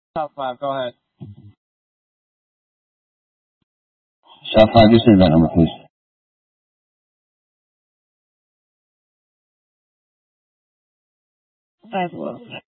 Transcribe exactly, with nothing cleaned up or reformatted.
Top five. Go ahead. Top five. Just say that number, please. Five. Well.